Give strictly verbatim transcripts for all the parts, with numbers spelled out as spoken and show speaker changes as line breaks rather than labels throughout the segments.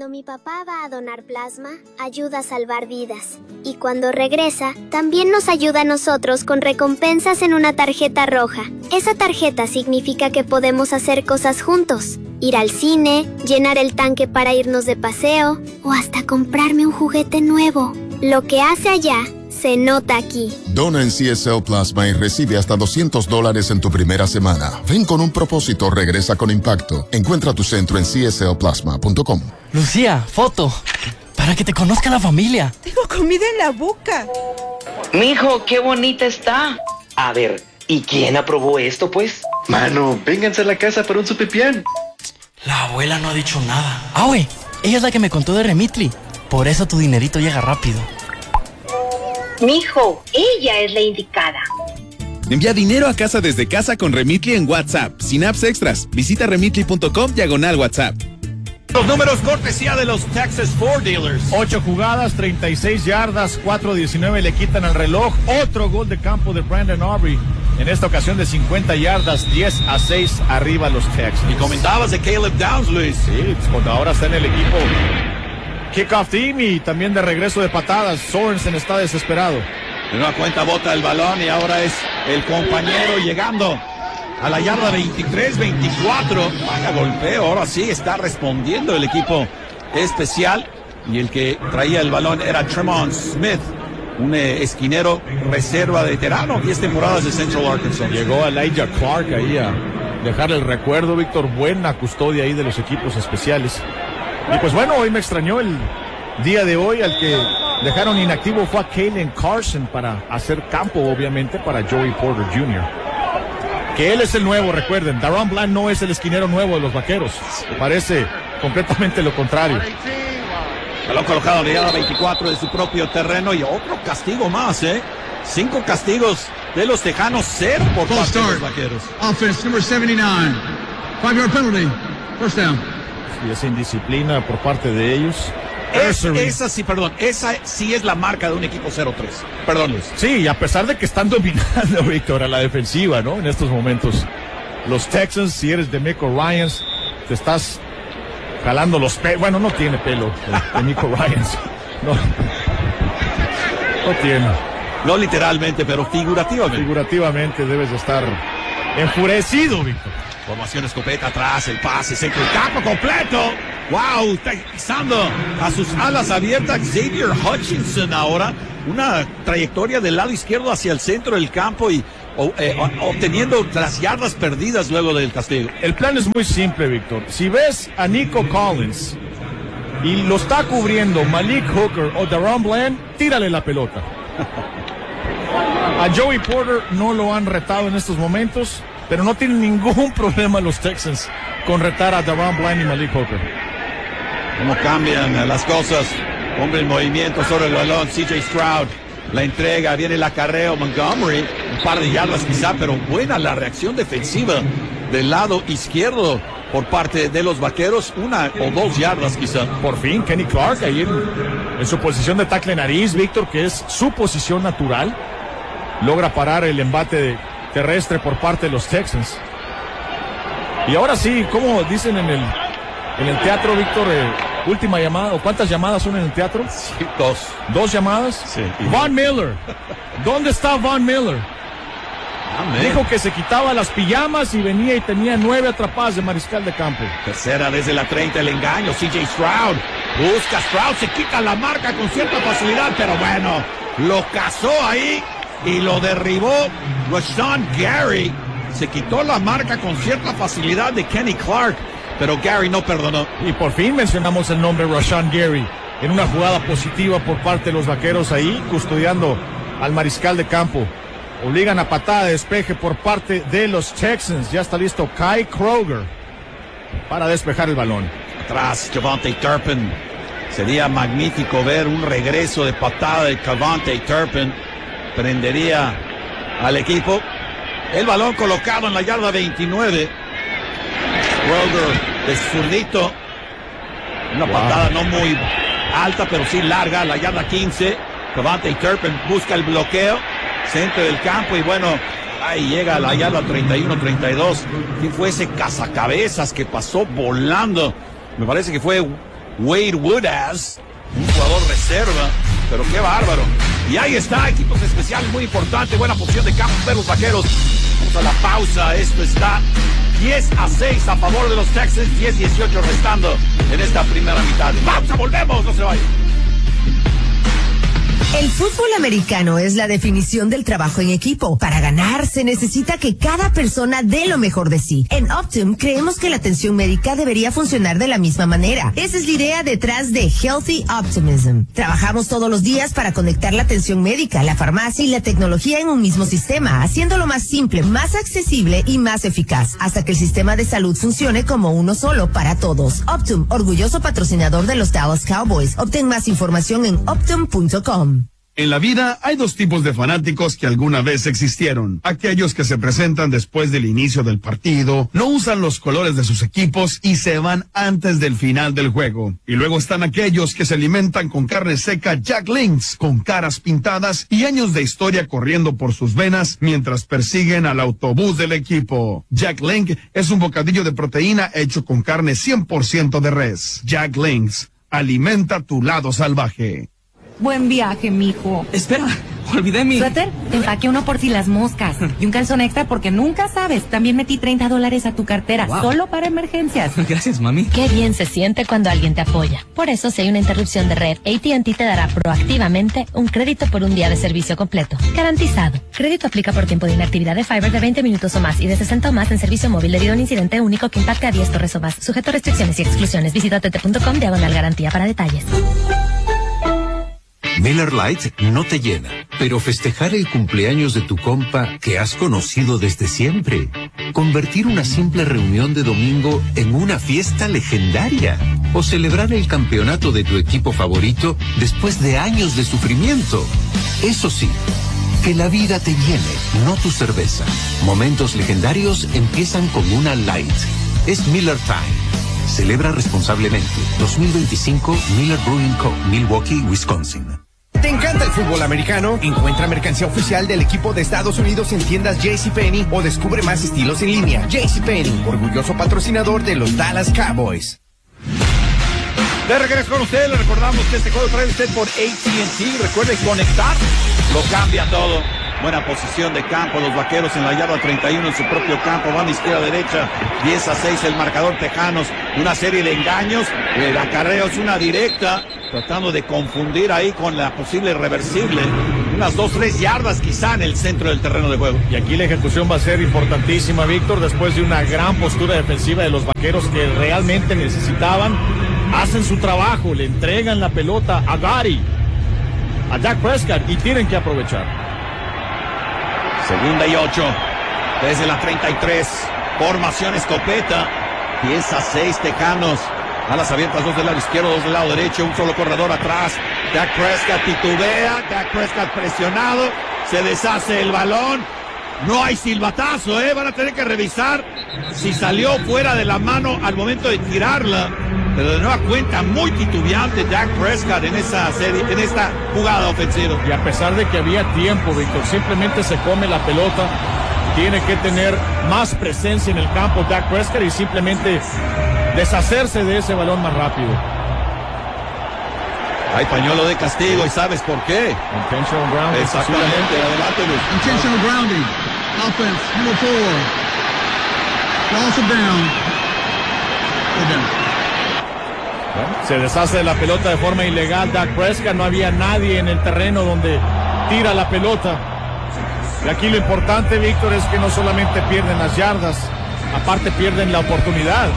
Cuando mi papá va a donar plasma, ayuda a salvar vidas. Y cuando regresa, también nos ayuda a nosotros con recompensas en una tarjeta roja. Esa tarjeta significa que podemos hacer cosas juntos. Ir al cine, llenar el tanque para irnos de paseo, o hasta comprarme un juguete nuevo. Lo que hace allá, se nota aquí.
Dona en C S L Plasma y recibe hasta doscientos dólares en tu primera semana. Ven con un propósito, regresa con impacto. Encuentra tu centro en c s l plasma punto com.
Lucía, foto. Para que te conozca la familia.
Tengo comida en la boca.
Mijo, qué bonita está. A ver, ¿y quién aprobó esto, pues?
Mano, vénganse a la casa para un supipián.
La abuela no ha dicho nada. Ah, güey, ella es la que me contó de Remitly. Por eso tu dinerito llega rápido.
Mijo, ella es la indicada.
Envía dinero a casa desde casa con Remitly en WhatsApp, sin apps extras. Visita remitly punto com diagonal WhatsApp.
Los números cortesía de los Texas Ford Dealers. Ocho jugadas, treinta y seis yardas, cuatro diecinueve le quitan al reloj. Otro gol de campo de Brandon Aubrey. En esta ocasión de cincuenta yardas, diez a seis arriba los Texans.
Y comentabas de Caleb Downs, Luis.
Sí, pues cuando ahora está en el equipo kickoff team y también de regreso de patadas. Sorensen está desesperado.
De una cuenta bota el balón y ahora es el compañero llegando a la yarda veintitrés veinticuatro. Vaya golpeo, ahora sí está respondiendo el equipo especial. Y el que traía el balón era Tremont Smith, un eh, esquinero reserva veterano, diez temporadas de Central Arkansas.
Llegó Elijah Clark ahí a dejarle el recuerdo. Víctor, buena custodia ahí de los equipos especiales. Y pues bueno, hoy me extrañó el día de hoy. Al que dejaron inactivo fue a Kalen Carson para hacer campo, obviamente, para Joey Porter junior Que él es el nuevo, recuerden. DaRon Bland no es el esquinero nuevo de los Vaqueros. Parece completamente lo contrario.
Balón colocado en la yarda veinticuatro de su propio terreno y otro castigo más, ¿eh? Cinco castigos de los Tejanos, cero por parte de los Vaqueros.
Offense number seventy-nine. Five-yard penalty. First down.
Y esa indisciplina por parte de ellos.
Es, esa sí, perdón, esa sí es la marca de un equipo cero tres. Perdón, Luis.
Sí, y a pesar de que están dominando, Víctor, a la defensiva, ¿no? En estos momentos. Los Texans, si eres de Michael Ryans, te estás jalando los pelos. Bueno, no tiene pelo de Michael Ryans. No. No tiene.
No literalmente, pero figurativamente.
Figurativamente debes de estar enfurecido, Víctor.
Formación escopeta atrás, el pase, centro, el campo completo. Wow, está pisando a sus alas abiertas Xavier Hutchinson ahora. Una trayectoria del lado izquierdo hacia el centro del campo y eh, obteniendo las yardas perdidas luego del castigo.
El plan es muy simple, Víctor. Si ves a Nico Collins y lo está cubriendo Malik Hooker o DaRon Bland, tírale la pelota. A Joey Porter no lo han retado en estos momentos, pero no tienen ningún problema los Texans con retar a DaRon Bland y Malik Hooker.
¿Cómo cambian las cosas? Hombre en movimiento sobre el balón, C J Stroud. La entrega, viene el acarreo, Montgomery. Un par de yardas quizá, pero buena la reacción defensiva del lado izquierdo por parte de los Vaqueros. Una o dos yardas quizá.
Por fin, Kenny Clark ahí en, en su posición de tackle nariz, Víctor, que es su posición natural. Logra parar el embate de terrestre por parte de los Texans. Y ahora sí, como dicen en el en el teatro, Víctor, eh, última llamada, o cuántas llamadas son en el teatro?
Sí, dos.
¿Dos llamadas?
Sí.
Von Miller. ¿Dónde está Von Miller?
Amén.
Dijo que se quitaba las pijamas y venía y tenía nueve atrapadas de mariscal de campo.
Tercera desde la treinta, el engaño, C J Stroud. Busca Stroud, se quita la marca con cierta facilidad, pero bueno, lo cazó ahí y lo derribó Rashawn Gary. Se quitó la marca con cierta facilidad de Kenny Clark, pero Gary no perdonó.
Y por fin mencionamos el nombre Rashawn Gary en una jugada positiva por parte de los Vaqueros ahí, custodiando al mariscal de campo. Obligan a patada de despeje por parte de los Texans. Ya está listo Kai Kroger para despejar el balón.
Atrás, Javonte Turpin. Sería magnífico ver un regreso de patada de Javonte Turpin. Prendería al equipo. El balón colocado en la yarda veintinueve. Kroger de zurdito. Una wow. patada no muy alta, pero sí larga. La yarda quince. Javonte Turpin busca el bloqueo. Centro del campo y bueno, ahí llega a la yarda treinta y uno treinta y dos. ¿Quién fue ese cazacabezas que pasó volando? Me parece que fue Wade Woodaz, un jugador reserva, pero qué bárbaro. Y ahí está, equipos especiales muy importante, buena posición de campo de los Vaqueros. Vamos a la pausa, esto está diez a seis a favor de los Texans, diez dieciocho restando en esta primera mitad. Pausa, volvemos, no se vayan.
El fútbol americano es la definición del trabajo en equipo. Para ganar se necesita que cada persona dé lo mejor de sí. En Optum creemos que la atención médica debería funcionar de la misma manera. Esa es la idea detrás de Healthy Optimism. Trabajamos todos los días para conectar la atención médica, la farmacia y la tecnología en un mismo sistema, haciéndolo más simple, más accesible y más eficaz, hasta que el sistema de salud funcione como uno solo para todos. Optum, orgulloso patrocinador de los Dallas Cowboys. Obtén más información en optum punto com.
En la vida hay dos tipos de fanáticos que alguna vez existieron. Aquellos que se presentan después del inicio del partido, no usan los colores de sus equipos y se van antes del final del juego. Y luego están aquellos que se alimentan con carne seca Jack Links, con caras pintadas y años de historia corriendo por sus venas mientras persiguen al autobús del equipo. Jack Link es un bocadillo de proteína hecho con carne cien por ciento de res. Jack Links, alimenta tu lado salvaje.
Buen viaje, mijo.
Espera, olvidé mi...
Suéter, te empaqué uno por si las moscas. Y un calzón extra porque nunca sabes. También metí treinta dólares a tu cartera, wow, solo para emergencias.
Gracias, mami.
Qué bien se siente cuando alguien te apoya. Por eso, si hay una interrupción de red, A T and T te dará proactivamente un crédito por un día de servicio completo. Garantizado. Crédito aplica por tiempo de inactividad de Fiber de veinte minutos o más y de sesenta o más en servicio móvil debido a un incidente único que impacte a diez torres o más. Sujeto a restricciones y exclusiones. Visita t t punto com diagonal garantía para detalles.
Miller Lite no te llena, pero festejar el cumpleaños de tu compa que has conocido desde siempre, convertir una simple reunión de domingo en una fiesta legendaria, o celebrar el campeonato de tu equipo favorito después de años de sufrimiento. Eso sí, que la vida te llene, no tu cerveza. Momentos legendarios empiezan con una Light. Es Miller Time. Celebra responsablemente. dos mil veinticinco Miller Brewing Co., Milwaukee, Wisconsin.
¿Te encanta el fútbol americano? Encuentra mercancía oficial del equipo de Estados Unidos en tiendas JCPenney o descubre más estilos en línea. JCPenney, orgulloso patrocinador de los Dallas Cowboys.
De regreso con ustedes, le recordamos que este juego trae usted por A T and T. Recuerde conectar, lo cambia todo. Buena posición de campo, los Vaqueros en la yarda treinta y uno en su propio campo, van izquierda derecha, diez a seis el marcador Tejanos, una serie de engaños, el acarreo es una directa, tratando de confundir ahí con la posible reversible, unas dos, tres yardas quizá en el centro del terreno de juego.
Y aquí la ejecución va a ser importantísima, Víctor, después de una gran postura defensiva de los Vaqueros que realmente necesitaban, hacen su trabajo, le entregan la pelota a Gary, a Dak Prescott y tienen que aprovechar.
Segunda y ocho, desde la treinta y tres, formación escopeta, diez a seis Tejanos, alas abiertas, dos del lado izquierdo, dos del lado derecho, un solo corredor atrás, Dak Prescott titubea, Dak Prescott presionado, se deshace el balón, no hay silbatazo, eh, van a tener que revisar si salió fuera de la mano al momento de tirarla, pero de nueva cuenta muy titubeante Dak Prescott en esa serie, en esta jugada ofensiva.
Y a pesar de que había tiempo, Víctor, simplemente se come la pelota, tiene que tener más presencia en el campo Dak Prescott y simplemente deshacerse de ese balón más rápido.
Hay pañuelo de castigo y sabes por qué.
Intentional grounding.
Exactamente, adelante Luis.
Intentional grounding. Offense, number four. Loss of down. Go down.
Se deshace de la pelota de forma ilegal Dak Prescott, no había nadie en el terreno donde tira la pelota. Y aquí lo importante, Víctor, es que no solamente pierden las yardas, aparte pierden la oportunidad.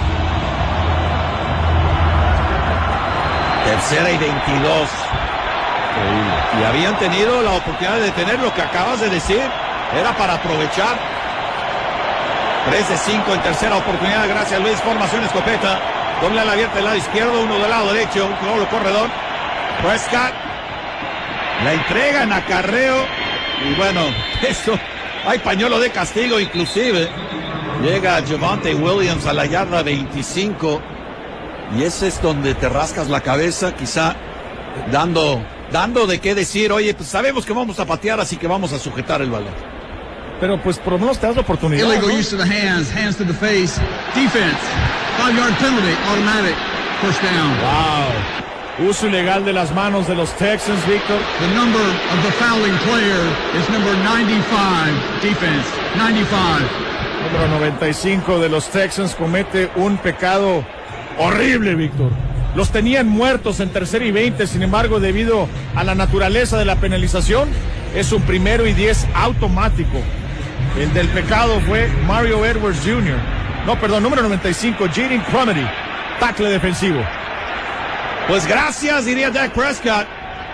Tercera y veintidós. Y habían tenido la oportunidad de detener lo que acabas de decir. Era para aprovechar. tres de cinco en tercera oportunidad. Gracias, Luis. Formación escopeta. Doble ala abierta del lado izquierdo, uno del lado derecho, un solo corredor. Prescott la entrega en acarreo. Y bueno, eso, hay pañuelo de castigo inclusive. Llega Javonte Williams a la yarda veinticinco. Y ese es donde te rascas la cabeza, quizá dando, dando de qué decir. Oye, pues sabemos que vamos a patear, así que vamos a sujetar el balón.
Pero pues por lo menos te das la oportunidad.
Illegal
¿no?
use of the hands, hands to the face. Defense. Five yard penalty, automatic. First down.
Wow. Uso ilegal de las manos de los Texans, Víctor.
The number of the fouling player is number ninety-five. Defense, ninety-five.
Número noventa y cinco de los Texans comete un pecado horrible, Víctor. Los tenían muertos en tercera y veinte, sin embargo, debido a la naturaleza de la penalización, es un primero y diez automático. El del pecado fue Mario Edwards junior No, perdón, número noventa y cinco, Jaden Crumedy, tackle defensivo.
Pues gracias, diría Dak Prescott.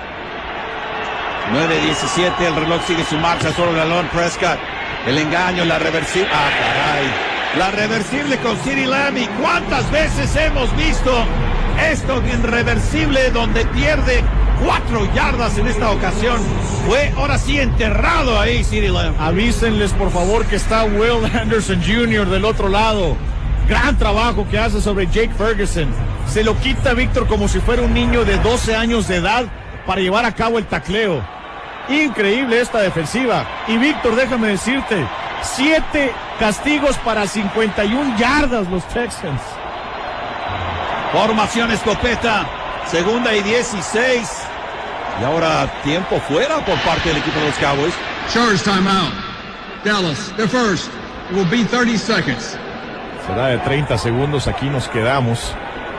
nueve diecisiete, el reloj sigue su marcha sobre el balón. Prescott, el engaño, la reversible. Ah, caray. La reversible con CeeDee Lamb. ¿Y cuántas veces hemos visto esto irreversible donde pierde cuatro yardas en esta ocasión? Fue ahora sí enterrado ahí CeeDee Lamb.
Avísenles por favor que está Will Anderson junior del otro lado. Gran trabajo que hace sobre Jake Ferguson. Se lo quita Víctor como si fuera un niño de doce años de edad para llevar a cabo el tacleo. Increíble esta defensiva. Y Víctor, déjame decirte, siete castigos para cincuenta y una yardas los Texans.
Formación escopeta, segunda y dieciséis. Y ahora tiempo fuera por parte del equipo de los Cowboys.
Charge timeout. Dallas, the first. It will be thirty seconds.
Será de treinta segundos, aquí nos quedamos.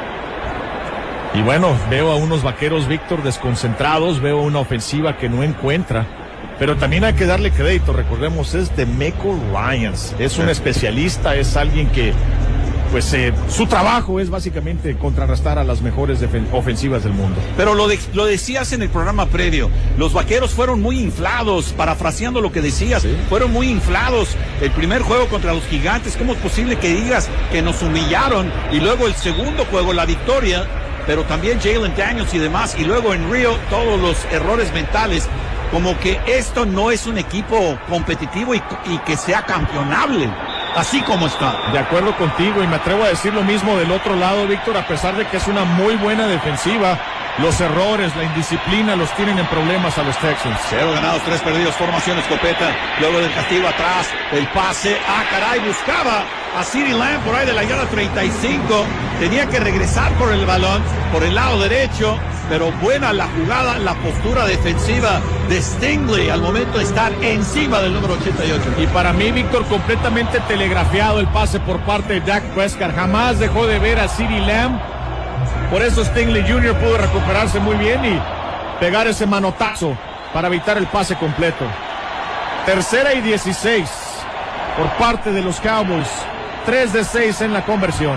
Y bueno, veo a unos vaqueros, Víctor, desconcentrados, veo una ofensiva que no encuentra, pero también hay que darle crédito, recordemos, es DeMeco Ryans, es un especialista, es alguien que, pues, eh, su trabajo es básicamente contrarrestar a las mejores ofensivas del mundo.
Pero lo, de, lo decías en el programa previo, los vaqueros fueron muy inflados, parafraseando lo que decías, ¿sí? Fueron muy inflados. El primer juego contra los Gigantes, ¿cómo es posible que digas que nos humillaron? Y luego el segundo juego, la victoria, pero también Jalen Daniels y demás, y luego en Rio todos los errores mentales, como que esto no es un equipo competitivo y, y que sea campeonable, así como está.
De acuerdo contigo, y me atrevo a decir lo mismo del otro lado, Víctor, a pesar de que es una muy buena defensiva, los errores, la indisciplina los tienen en problemas a los Texans.
Cero ganados, tres perdidos, formación escopeta, luego del castigo atrás, el pase, ah caray, buscaba a CeeDee Lamb por ahí de la yarda treinta y cinco, tenía que regresar por el balón, por el lado derecho, pero buena la jugada, la postura defensiva de Stingley al momento de estar encima del número ochenta y ocho.
Y para mí, Víctor, completamente telegrafiado el pase por parte de Dak Prescott, jamás dejó de ver a CeeDee Lamb, por eso Stingley junior pudo recuperarse muy bien y pegar ese manotazo para evitar el pase completo. Tercera y dieciséis por parte de los Cowboys, tres de seis en la conversión.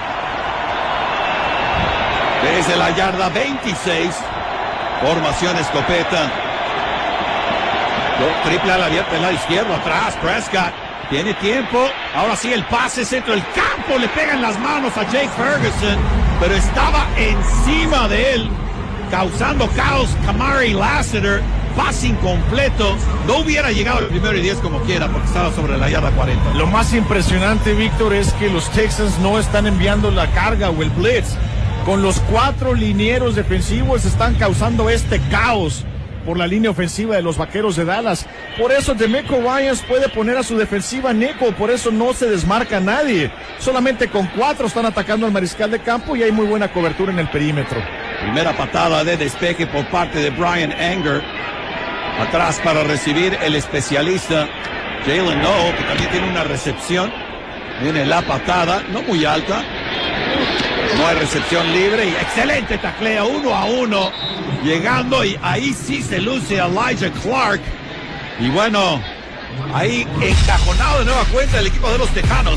Desde la yarda veintiséis, formación escopeta. Triple a la abierta del lado izquierdo, atrás, Prescott. Tiene tiempo, ahora sí el pase, centro del campo, le pegan las manos a Jake Ferguson, pero estaba encima de él, causando caos. Kamari Lassiter, pase incompleto, no hubiera llegado al primero y diez como quiera, porque estaba sobre la yarda cuarenta.
Lo más impresionante, Víctor, es que los Texans no están enviando la carga o el blitz. Con los cuatro linieros defensivos están causando este caos por la línea ofensiva de los Vaqueros de Dallas. Por eso DeMeco Ryans puede poner a su defensiva nickel, por eso no se desmarca a nadie. Solamente con cuatro están atacando al mariscal de campo y hay muy buena cobertura en el perímetro.
Primera patada de despeje por parte de Brian Anger. Atrás para recibir el especialista Jalen Noel, que también tiene una recepción. Viene la patada, no muy alta. No hay recepción libre y excelente tacleo, uno a uno. Llegando y ahí sí se luce Elijah Clark. Y bueno, ahí encajonado de nueva cuenta el equipo de los Tejanos.